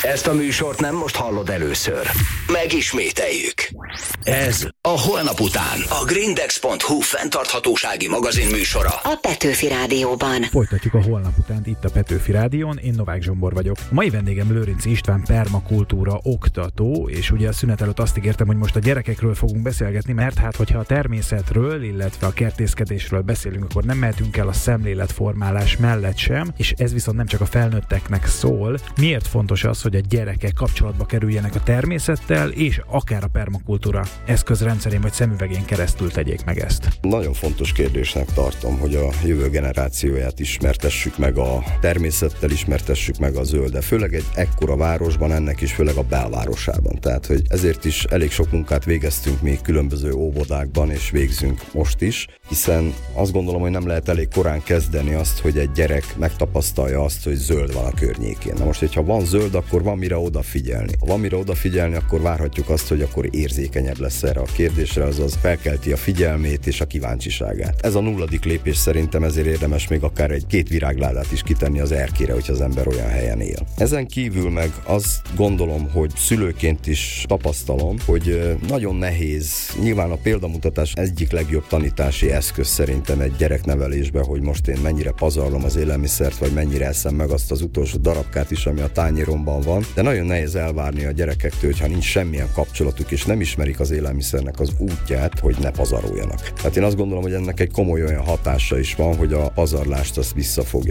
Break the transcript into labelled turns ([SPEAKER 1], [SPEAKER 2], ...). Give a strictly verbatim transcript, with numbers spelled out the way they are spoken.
[SPEAKER 1] Ezt a műsort nem most hallod először. Megismételjük. Ez a Holnap után. A Grindex pont hu fenntarthatósági magazin műsora.
[SPEAKER 2] A Petőfi Rádióban.
[SPEAKER 3] Folytatjuk a Holnap utánt itt a Petőfi Rádión. Én Novák Zsombor vagyok. A mai vendégem Lőrincz István permakultúra oktató, és ugye a szünet előtt azt ígértem, hogy most a gyerekekről fogunk beszélgetni, mert hát hogyha a természetről, illetve a kertészkedésről beszélünk, akkor nem mehetünk el a szemléletformálás mellett sem, és ez viszont nem csak a felnőtteknek szól. Miért fontos az, hogy a gyerekek kapcsolatba kerüljenek a természettel, és akár a permakultúra eszközrendszerén vagy szemüvegén keresztül tegyék meg ezt?
[SPEAKER 4] Nagyon fontos kérdésnek tartom, hogy a jövő generációját ismertessük meg a természettel, ismertessük meg a zölddel, főleg egy ekkora városban, ennek is főleg a belvárosában. Tehát, hogy ezért is elég sok munkát végeztünk még különböző óvodákban, és végzünk most is, hiszen azt gondolom, hogy nem lehet elég korán kezdeni azt, hogy egy gyerek megtapasztalja azt, hogy zöld van a környékén. Na most, hogyha van zöld, akkor van mire odafigyelni. Ha van mire odafigyelni, akkor várhatjuk azt, hogy akkor érzékenyebb lesz erre a kérdésre, azaz felkelti a figyelmét és a kíváncsiságát. Ez a nulladik lépés szerintem, ezért érdemes még akár egy két virágládát is kitenni az erkére, hogyha az ember olyan helyen él. Ezen kívül meg azt gondolom, hogy szülőként is tapasztalom, hogy nagyon nehéz, nyilván a példamutatás egyik legjobb tanítási eszköz szerintem egy gyereknevelésben, hogy most én mennyire pazarlom az élelmiszert, vagy mennyire eszem meg azt az utolsó darabkát is, ami a tányéromban van, de nagyon nehéz elvárni a gyerekektől, hogyha nincs semmilyen kapcsolatuk, és nem ismerik az élelmiszernek az útját, hogy ne pazaroljanak. Tehát én azt gondolom, hogy ennek egy komoly olyan hatása is van, hogy a pazarlást azt visszafogja.